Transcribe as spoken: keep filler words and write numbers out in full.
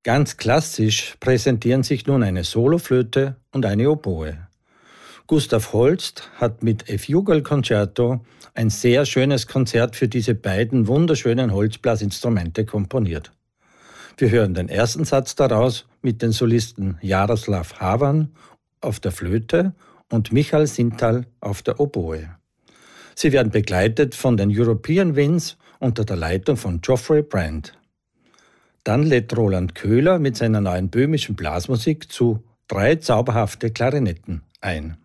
Ganz klassisch präsentieren sich nun eine Soloflöte und eine Oboe. Gustav Holst hat mit A Fugal Concerto ein sehr schönes Konzert für diese beiden wunderschönen Holzblasinstrumente komponiert. Wir hören den ersten Satz daraus mit den Solisten Jaroslav Havan auf der Flöte und Michal Sintal auf der Oboe. Sie werden begleitet von den European Winds unter der Leitung von Geoffrey Brand. Dann lädt Roland Köhler mit seiner neuen böhmischen Blasmusik zu Drei zauberhafte Klarinetten ein.